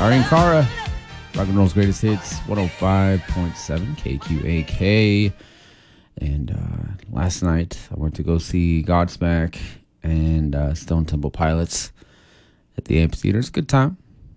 Ari and Cara, rock and roll's greatest hits, 105.7 KQAK. And last night I went to go see Godsmack and Stone Temple Pilots at the amphitheater. It's a good time.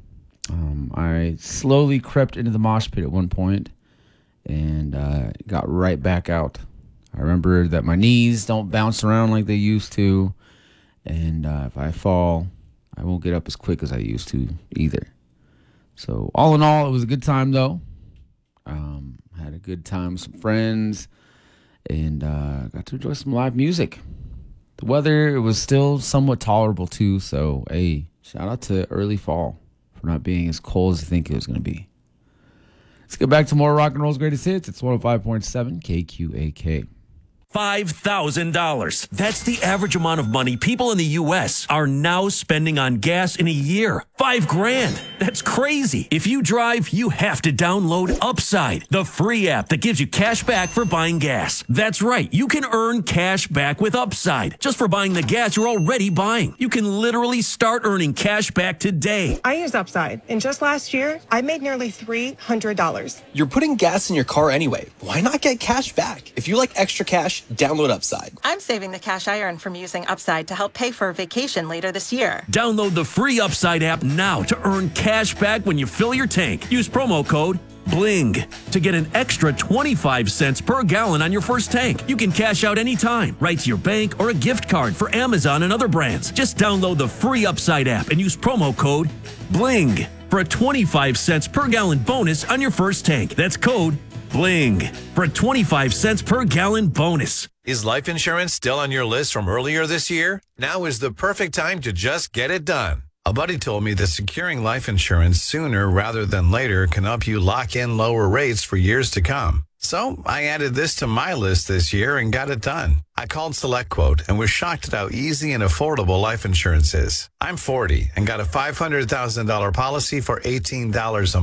I slowly crept into the mosh pit at one point and got right back out. I remember that my knees don't bounce around like they used to, and if I fall, I won't get up as quick as I used to either. So all in all, it was a good time though. Had a good time with some friends, and got to enjoy some live music. The weather, it was still somewhat tolerable too, so hey, shout out to early fall for not being as cold as I think it was going to be. Let's get back to more rock and roll's greatest hits. It's 105.7 KQAK. $5,000. That's the average amount of money people in the U.S. are now spending on gas in a year. $5,000. That's crazy. If you drive, you have to download Upside, the free app that gives you cash back for buying gas. That's right. You can earn cash back with Upside just for buying the gas you're already buying. You can literally start earning cash back today. I use Upside, and just last year, I made nearly $300. You're putting gas in your car anyway. Why not get cash back? If you like extra cash, download Upside. I'm saving the cash I earn from using Upside to help pay for a vacation later this year. Download the free Upside app now to earn cash back when you fill your tank. Use promo code BLING to get an extra 25 cents per gallon on your first tank. You can cash out anytime, right to your bank or a gift card for Amazon and other brands. Just download the free Upside app and use promo code BLING for a 25 cents per gallon bonus on your first tank. That's code BLING for a 25 cents per gallon bonus. Is life insurance still on your list from earlier this year? Now is the perfect time to just get it done. A buddy told me that securing life insurance sooner rather than later can help you lock in lower rates for years to come. So I added this to my list this year and got it done. I called SelectQuote and was shocked at how easy and affordable life insurance is. I'm 40 and got a $500,000 policy for $18 a